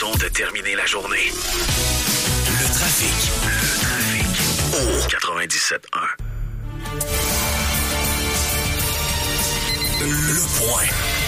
façon de terminer la journée. Le trafic. Au 97.1. Le point.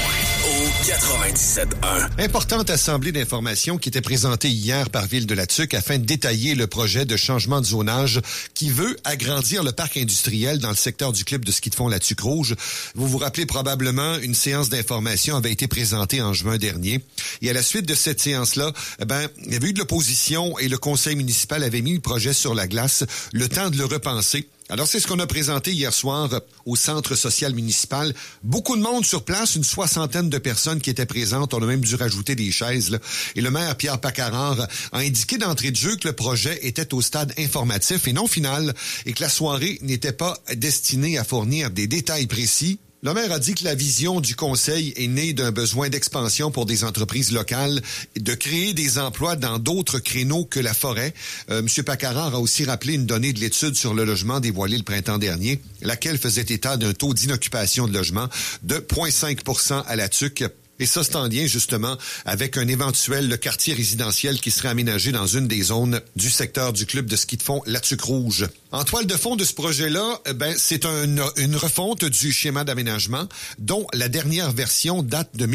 Au 97.1. Importante assemblée d'informations qui était présentée hier par Ville de la Tuque afin de détailler le projet de changement de zonage qui veut agrandir le parc industriel dans le secteur du club de ski de fond La Tuque Rouge. Vous vous rappelez probablement, une séance d'information avait été présentée en juin dernier. Et à la suite de cette séance-là, il y avait eu de l'opposition et le conseil municipal avait mis le projet sur la glace, le temps de le repenser. Alors, c'est ce qu'on a présenté hier soir au centre social municipal. Beaucoup de monde sur place, une 60aine de personnes qui étaient présentes. On a même dû rajouter des chaises, là. Et le maire Pierre Paccarard a indiqué d'entrée de jeu que le projet était au stade informatif et non final et que la soirée n'était pas destinée à fournir des détails précis. Le maire a dit que la vision du conseil est née d'un besoin d'expansion pour des entreprises locales, de créer des emplois dans d'autres créneaux que la forêt. M. Paccarard a aussi rappelé une donnée de l'étude sur le logement dévoilée le printemps dernier, laquelle faisait état d'un taux d'inoccupation de logement de 0,5 % à la Tuque. Et ça, c'est en lien, justement, avec un éventuel quartier résidentiel qui serait aménagé dans une des zones du secteur du club de ski de fond La Tuque Rouge. En toile de fond de ce projet-là, c'est une refonte du schéma d'aménagement dont la dernière version date de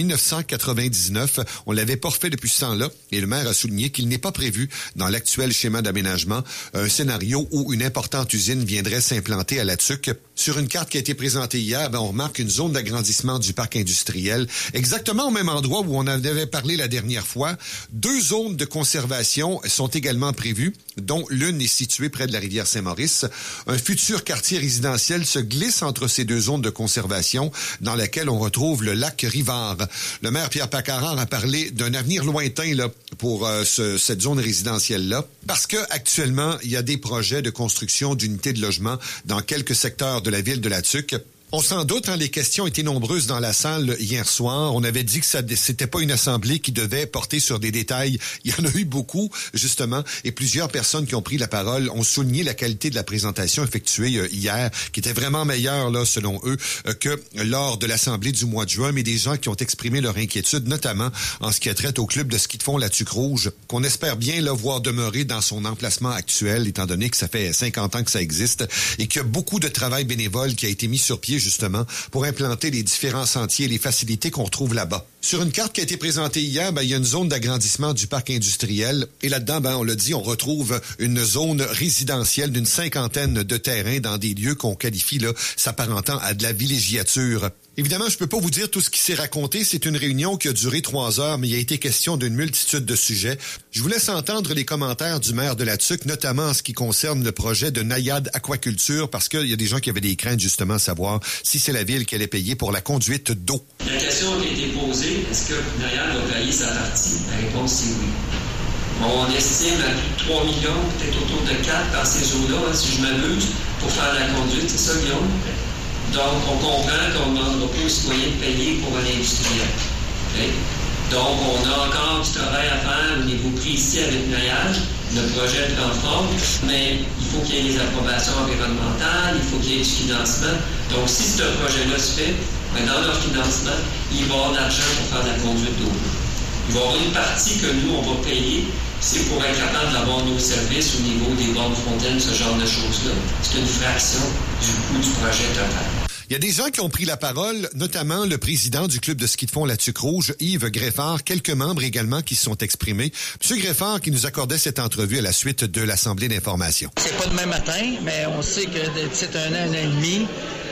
1999. On l'avait pas refait depuis ce temps-là et le maire a souligné qu'il n'est pas prévu dans l'actuel schéma d'aménagement un scénario où une importante usine viendrait s'implanter à La Tuque. Sur une carte qui a été présentée hier, on remarque une zone d'agrandissement du parc industriel, exactement au même endroit où on en avait parlé la dernière fois. 2 zones de conservation sont également prévues, dont l'une est située près de la rivière Saint-Maurice. Un futur quartier résidentiel se glisse entre ces 2 zones de conservation dans laquelle on retrouve le lac Rivard. Le maire Pierre Paccarard a parlé d'un avenir lointain là pour cette zone résidentielle-là parce que actuellement il y a des projets de construction d'unités de logement dans quelques secteurs de la ville de La Tuque. On s'en doute, les questions étaient nombreuses dans la salle hier soir. On avait dit que c'était pas une assemblée qui devait porter sur des détails. Il y en a eu beaucoup, justement, et plusieurs personnes qui ont pris la parole ont souligné la qualité de la présentation effectuée hier, qui était vraiment meilleure, là, selon eux, que lors de l'assemblée du mois de juin, mais des gens qui ont exprimé leur inquiétude, notamment en ce qui a trait au club de ski de fond La Tuque Rouge, qu'on espère bien là, voir demeurer dans son emplacement actuel, étant donné que ça fait 50 ans que ça existe, et qu'il y a beaucoup de travail bénévole qui a été mis sur pied justement, pour implanter les différents sentiers et les facilités qu'on retrouve là-bas. Sur une carte qui a été présentée hier, il y a une zone d'agrandissement du parc industriel. Et là-dedans, on l'a dit, on retrouve une zone résidentielle d'une 50aine de terrains dans des lieux qu'on qualifie, là, s'apparentant à de la villégiature. Évidemment, je peux pas vous dire tout ce qui s'est raconté. C'est une réunion qui a duré 3 heures, mais il a été question d'une multitude de sujets. Je vous laisse entendre les commentaires du maire de La Tuque, notamment en ce qui concerne le projet de Naïade Aquaculture, parce qu'il y a des gens qui avaient des craintes, justement, à savoir si c'est la ville qui allait payer pour la conduite d'eau. La question qui a été posée, est-ce que Naïade va payer sa partie? La réponse, c'est oui. On estime à plus de 3 millions, peut-être autour de 4 dans ces eaux-là, si je m'abuse, pour faire la conduite. C'est ça, Guillaume? Donc, on comprend qu'on ne demandera pas aux citoyens de payer pour un industriel. Okay? Donc, on a encore du travail à faire au niveau pris ici avec Naïade. Le projet prend forme, mais il faut qu'il y ait des approbations environnementales, il faut qu'il y ait du financement. Donc, si ce projet-là se fait, dans leur financement, il va y avoir de l'argent pour faire de la conduite d'eau. Il va y avoir une partie que nous, on va payer, c'est pour être capable d'avoir nos services au niveau des bornes fontaines, ce genre de choses-là. C'est une fraction du coût du projet total. Il y a des gens qui ont pris la parole, notamment le président du club de ski de fond La Tuque Rouge, Yves Greffard, quelques membres également qui se sont exprimés. Monsieur Greffard qui nous accordait cette entrevue à la suite de l'Assemblée d'information. C'est pas demain matin, mais on sait que d'ici un an et demi,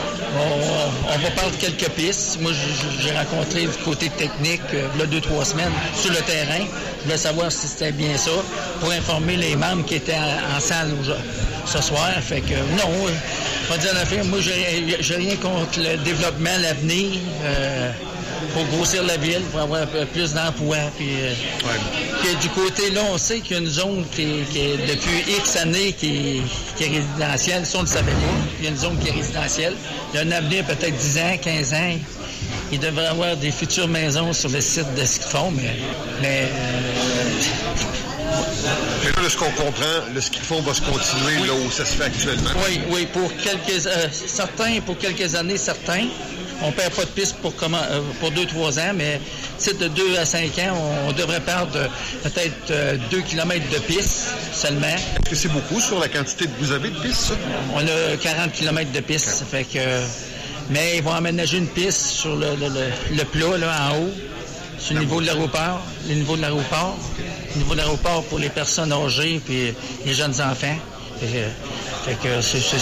on va parler de quelques pistes. Moi, j'ai rencontré du côté technique, il y a 2-3 semaines, sur le terrain. Je voulais savoir si c'était bien ça, pour informer les membres qui étaient en salle ce soir. Fait que non, pas dire l'affaire. Moi, j'ai rien contre le développement, l'avenir, pour grossir la ville, pour avoir plus d'emplois. Puis du côté là, on sait qu'il y a une zone qui est depuis X années qui est résidentielle. Ça, on ne le savait pas. Il y a une zone qui est résidentielle. Il y a un avenir peut-être 10 ans, 15 ans. Il devrait y avoir des futures maisons sur le site de ski de fond, mais Et là, ce qu'on comprend, le ski de fond va se continuer là où ça se fait actuellement. Oui, pour quelques certains, pour quelques années, certains. on perd pas de piste pour 2-3 ans, mais de 2 à 5 ans, on devrait perdre peut-être 2 km de piste seulement. Est-ce que c'est beaucoup sur la quantité que vous avez de pistes, ça? On a 40 km de piste, ça fait que... Mais ils vont aménager une piste sur le plat, là, en haut, sur le niveau de l'aéroport. Le niveau de l'aéroport pour les personnes âgées et les jeunes enfants. Fait que c'est je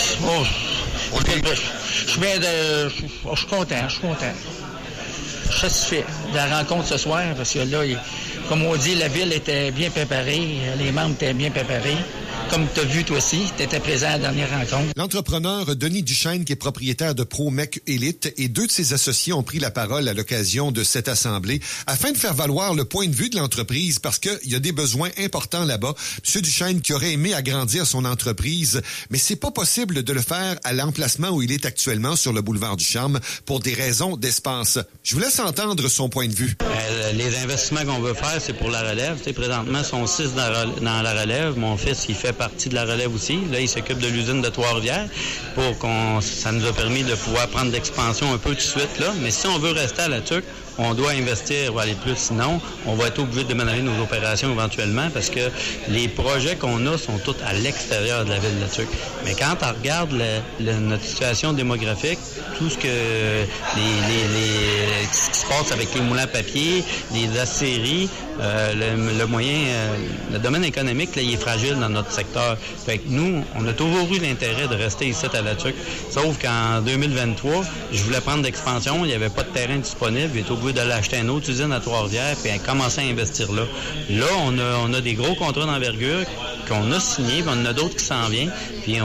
suis content. Je suis satisfait de la rencontre ce soir parce que là, comme on dit, la ville était bien préparée, les membres étaient bien préparés. Comme tu as vu toi aussi, tu étais présent à la dernière rencontre. L'entrepreneur Denis Duchesne, qui est propriétaire de Promec Elite, et 2 de ses associés ont pris la parole à l'occasion de cette assemblée afin de faire valoir le point de vue de l'entreprise parce qu'il y a des besoins importants là-bas. M. Duchesne qui aurait aimé agrandir son entreprise, mais c'est pas possible de le faire à l'emplacement où il est actuellement sur le boulevard du Charme pour des raisons d'espace. Je vous laisse entendre son point de vue. Les investissements qu'on veut faire, c'est pour la relève. T'sais, présentement, sont 6 dans la relève. Mon fils, il fait partie de la relève aussi. Là, il s'occupe de l'usine de Trois-Rivières ça nous a permis de pouvoir prendre l'expansion un peu tout de suite, là. Mais si on veut rester à la TUC, on doit investir ou aller plus. Sinon, on va être obligé de déménager nos opérations éventuellement parce que les projets qu'on a sont tous à l'extérieur de la ville de la TUC. Mais quand on regarde notre situation démographique, tout ce que ce qui se passe avec les moulins à papier, les acieries, le domaine économique, là, il est fragile dans notre secteur. Fait que nous, on a toujours eu l'intérêt de rester ici à la TUC. Sauf qu'en 2023, je voulais prendre l'expansion, il n'y avait pas de terrain disponible, j'étais obligé de l'acheter une autre usine à Trois-Rivières puis commencer à investir là. Là, on a des gros contrats d'envergure qu'on a signés, puis on en a d'autres qui s'en viennent, puis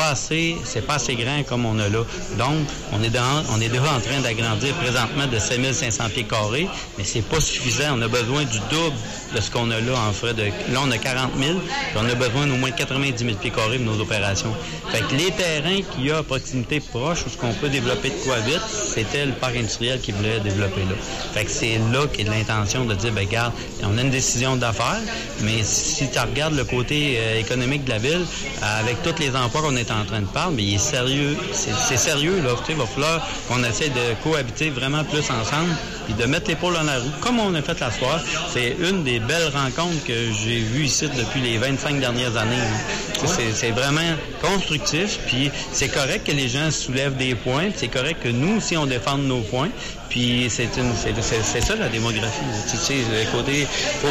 c'est pas assez grand comme on a là. Donc, on est déjà en train d'agrandir présentement de 7500 pieds carrés, mais c'est pas suffisant. On a besoin du double de ce qu'on a là en frais de... Là, on a 40 000, puis on a besoin d'au moins 90 000 pieds carrés pour nos opérations. Fait que les terrains qu'il y a à proximité proche, où ce qu'on peut développer de quoi vite, c'était le parc industriel qui voulait développer là. Fait que c'est là qu'il y a de l'intention de dire, regarde, on a une décision d'affaires, mais si tu regardes le côté économique de la ville, avec tous les emplois qu'on est en train de parler, mais il est sérieux. C'est sérieux, là. Il va falloir qu'on essaie de cohabiter vraiment plus ensemble, puis de mettre l'épaule dans la roue, comme on a fait la soirée. C'est une des belles rencontres que j'ai vues ici depuis les 25 dernières années. C'est vraiment constructif, puis c'est correct que les gens soulèvent des points, puis c'est correct que nous aussi on défende nos points. Puis c'est ça la démographie. Tu sais, le côté,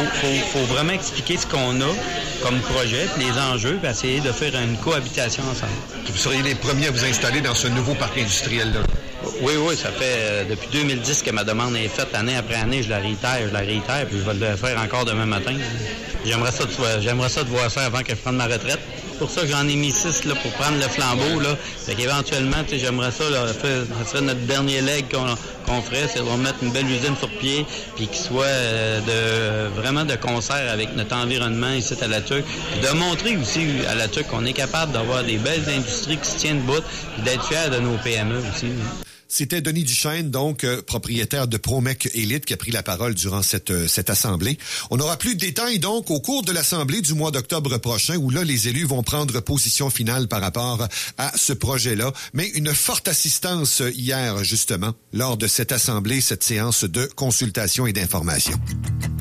faut vraiment expliquer ce qu'on a comme projet, puis les enjeux, puis essayer de faire une cohabitation ensemble. Vous seriez les premiers à vous installer dans ce nouveau parc industriel-là? Oui, ça fait depuis 2010 que ma demande est faite année après année. Je la réitère, puis je vais le faire encore demain matin. J'aimerais ça de voir ça avant que je prenne ma retraite. C'est pour ça que j'en ai mis 6 là, pour prendre le flambeau. Là. Fait qu'éventuellement, j'aimerais ça, là, ça serait notre dernier leg qu'on ferait, c'est de remettre une belle usine sur pied, puis qu'il soit vraiment de concert avec notre environnement ici à la TUC. Puis de montrer aussi à la TUC qu'on est capable d'avoir des belles industries qui se tiennent debout, puis d'être fiers de nos PME aussi. C'était Denis Duchesne, donc propriétaire de Promec Elite, qui a pris la parole durant cette assemblée. On n'aura plus de détails, donc, au cours de l'assemblée du mois d'octobre prochain, où là, les élus vont prendre position finale par rapport à ce projet-là. Mais une forte assistance hier, justement, lors de cette assemblée, cette séance de consultation et d'information.